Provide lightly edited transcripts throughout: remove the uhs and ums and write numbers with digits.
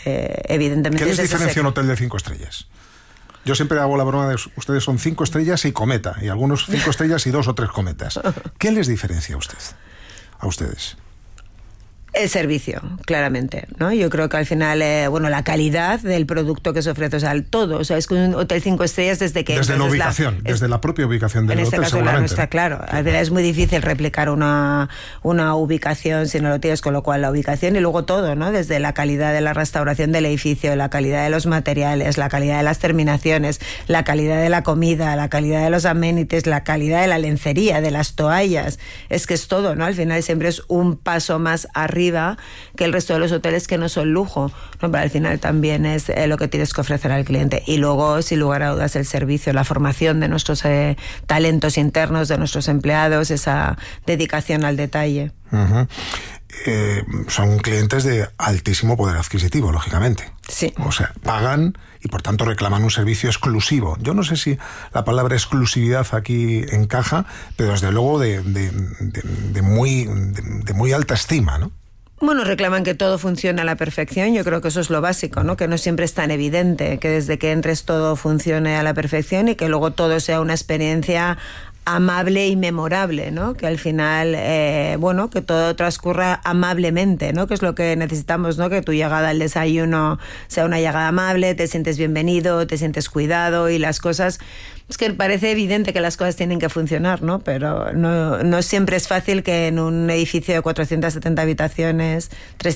evidentemente... ¿Qué les diferencia un hotel de 5 estrellas? Yo siempre hago la broma de ustedes son 5 estrellas y cometa, y algunos 5 estrellas y 2 o 3 cometas. ¿Qué les diferencia a ustedes? El servicio, claramente, ¿no? Yo creo que al final, la calidad del producto que se ofrece, o sea, todo, o sea, es que un hotel 5 estrellas desde la ubicación, desde la propia ubicación del hotel, en este caso la nuestra, claro. Al final es muy difícil replicar una ubicación si no lo tienes, con lo cual la ubicación y luego todo, ¿no? Desde la calidad de la restauración del edificio, la calidad de los materiales, la calidad de las terminaciones, la calidad de la comida, la calidad de los amenities, la calidad de la lencería, de las toallas, es que es todo, ¿no? Al final siempre es un paso más arriba que el resto de los hoteles que no son lujo, ¿no? Pero al final también es lo que tienes que ofrecer al cliente. Y luego, sin lugar a dudas, el servicio, la formación de nuestros talentos internos, de nuestros empleados, esa dedicación al detalle. Uh-huh. Son clientes de altísimo poder adquisitivo, lógicamente. Sí. O sea, pagan y por tanto reclaman un servicio exclusivo. Yo no sé si la palabra exclusividad aquí encaja, pero desde luego de muy alta estima, ¿no? Bueno, reclaman que todo funcione a la perfección. Yo creo que eso es lo básico, ¿no? Que no siempre es tan evidente que desde que entres todo funcione a la perfección y que luego todo sea una experiencia amable y memorable, ¿no? Que al final, que todo transcurra amablemente, ¿no? Que es lo que necesitamos, ¿no? Que tu llegada al desayuno sea una llegada amable, te sientes bienvenido, te sientes cuidado y las cosas... Es que parece evidente que las cosas tienen que funcionar, ¿no? Pero no siempre es fácil que en un edificio de 470 habitaciones,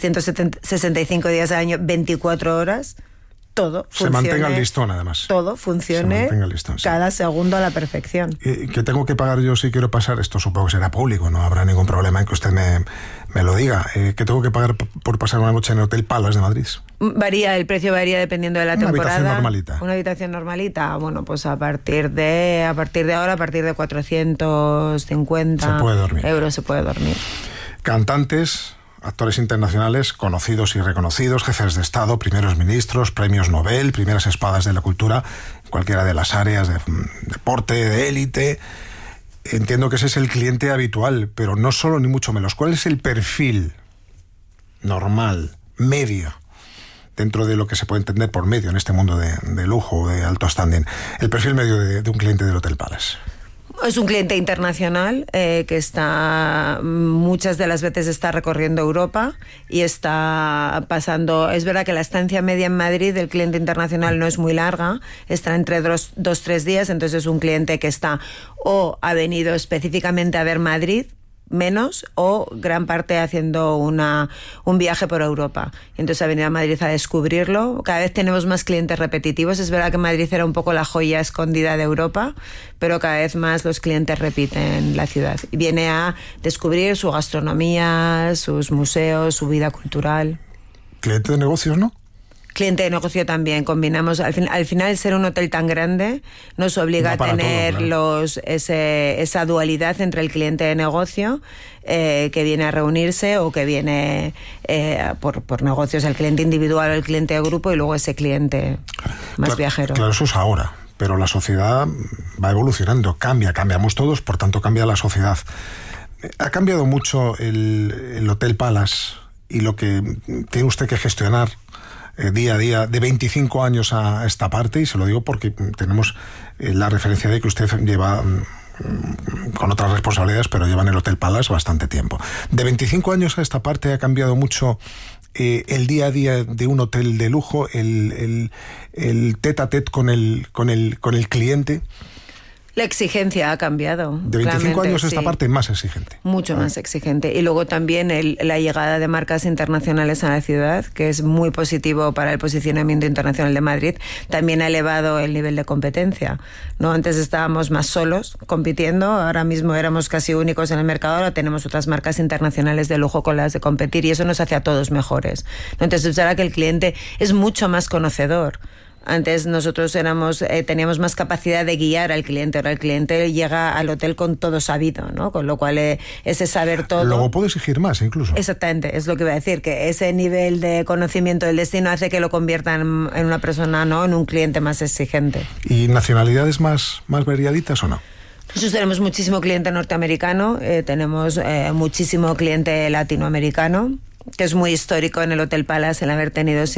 365 días al año, 24 horas... todo funcione, se mantenga el listón, además. Todo funcione cada segundo a la perfección. ¿Qué tengo que pagar yo si quiero pasar? Esto supongo que será público, no habrá ningún problema en que usted me lo diga. ¿Qué tengo que pagar por pasar una noche en el Hotel Palace de Madrid? El precio varía dependiendo de la temporada. Una habitación normalita. Una habitación normalita, bueno, pues a partir de ahora, a partir de 450 euros se puede dormir. Cantantes, actores internacionales conocidos y reconocidos, jefes de Estado, primeros ministros, premios Nobel, primeras espadas de la cultura, cualquiera de las áreas de deporte, de élite. Entiendo que ese es el cliente habitual, pero no solo ni mucho menos. ¿Cuál es el perfil normal, medio, dentro de lo que se puede entender por medio en este mundo de lujo, de alto standing? El perfil medio de un cliente del Hotel Palace. Es un cliente internacional que está muchas de las veces está recorriendo Europa y está pasando... Es verdad que la estancia media en Madrid del cliente internacional no es muy larga, está entre 2-3 días, entonces es un cliente que está o ha venido específicamente a ver Madrid, menos, o gran parte haciendo un viaje por Europa. Entonces ha venido a Madrid a descubrirlo. Cada vez tenemos más clientes repetitivos. Es verdad que Madrid era un poco la joya escondida de Europa, pero cada vez más los clientes repiten la ciudad. Y viene a descubrir su gastronomía, sus museos, su vida cultural. Cliente de negocios, ¿no? Cliente de negocio también, combinamos, al final ser un hotel tan grande nos obliga a tener todo, claro, esa dualidad entre el cliente de negocio que viene a reunirse o que viene por negocios, el cliente individual o el cliente de grupo, y luego ese cliente más viajero. Claro, eso es ahora, pero la sociedad va evolucionando, cambiamos todos, por tanto cambia la sociedad. Ha cambiado mucho el Hotel Palace y lo que tiene usted que gestionar día a día, de 25 años a esta parte, y se lo digo porque tenemos la referencia de que usted lleva con otras responsabilidades, pero lleva en el Hotel Palace bastante tiempo. De 25 años a esta parte ha cambiado mucho el día a día de un hotel de lujo, el tête-à-tête con el cliente. La exigencia ha cambiado. De 25 años esta parte más exigente. Mucho más exigente. Y luego también la llegada de marcas internacionales a la ciudad, que es muy positivo para el posicionamiento internacional de Madrid, también ha elevado el nivel de competencia, ¿no? Antes estábamos más solos compitiendo, ahora mismo éramos casi únicos en el mercado, ahora tenemos otras marcas internacionales de lujo con las de competir, y eso nos hace a todos mejores, ¿no? Entonces, ahora que el cliente es mucho más conocedor. Antes nosotros teníamos más capacidad de guiar al cliente, ahora el cliente llega al hotel con todo sabido, ¿no? Con lo cual ese saber todo... Luego puede exigir más incluso. Exactamente, es lo que iba a decir, que ese nivel de conocimiento del destino hace que lo conviertan en una persona, ¿no?, en un cliente más exigente. ¿Y nacionalidades más variaditas o no? Nosotros tenemos muchísimo cliente norteamericano, tenemos muchísimo cliente latinoamericano, que es muy histórico en el Hotel Palace el haber tenido